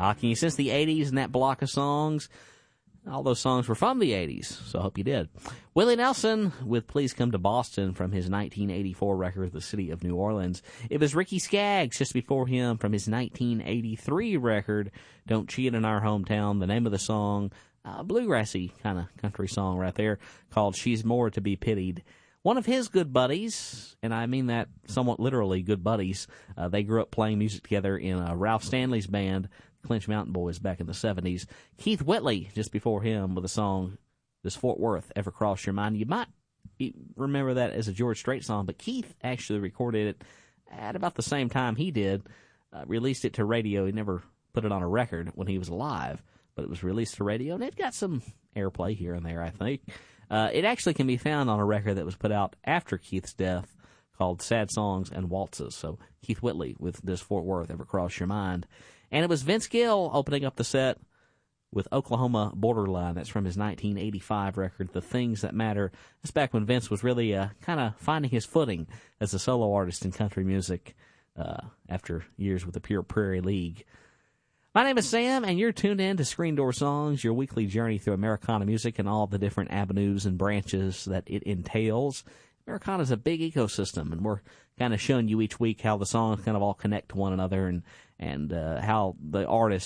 Can you sense the 80s in that block of songs? All those songs were from the 80s, so I hope you did. Willie Nelson with Please Come to Boston from his 1984 record, The City of New Orleans. It was Ricky Skaggs just before him from his 1983 record, Don't Cheat in Our Hometown. The name of the song, bluegrassy kind of country song right there, called She's More to Be Pitied. One of his good buddies, and I mean that somewhat literally, good buddies, they grew up playing music together in Ralph Stanley's band, Clinch Mountain Boys, back in the 70s. Keith Whitley, just before him, with a song, Does Fort Worth Ever Cross Your Mind? You might remember that as a George Strait song, but Keith actually recorded it at about the same time he did, released it to radio. He never put it on a record when he was alive, but it was released to radio, and it got some airplay here and there, I think. It actually can be found on a record that was put out after Keith's death called Sad Songs and Waltzes. So Keith Whitley with Does Fort Worth Ever Cross Your Mind? And it was Vince Gill opening up the set with Oklahoma Borderline. That's from his 1985 record, The Things That Matter. That's back when Vince was really kind of finding his footing as a solo artist in country music after years with the Pure Prairie League. My name is Sam, and you're tuned in to Screen Door Songs, your weekly journey through Americana music and all the different avenues and branches that it entails. Americana is a big ecosystem, and we're kind of showing you each week how the songs kind of all connect to one another and how the artists